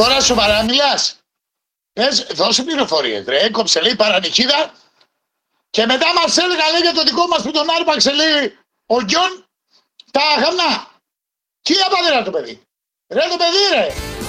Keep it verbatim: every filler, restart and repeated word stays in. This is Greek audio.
Τώρα σοβαρά μιλάς. Πες, δώσε πληροφορίες, ρε. Έκοψε, λέει, παρανυχίδα. Και μετά μας έλεγα, λέει, για το δικό μας που τον άρπαξε, λέει, ο Γκιον, τα γαμνά. Τι απαντήρα το παιδί. Ρε το παιδί, ρε.